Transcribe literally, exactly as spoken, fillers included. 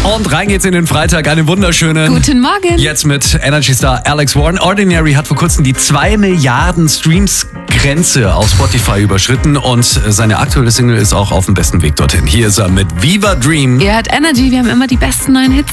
Und rein geht's in den Freitag. Einen wunderschönen Guten Morgen. Jetzt mit Energy Star Alex Warren. Ordinary hat vor kurzem die zwei Milliarden Streams Grenze auf Spotify überschritten und seine aktuelle Single ist auch auf dem besten Weg dorthin. Hier ist er mit Viva Dream. Ihr hört Energy, wir haben immer die besten neuen Hits.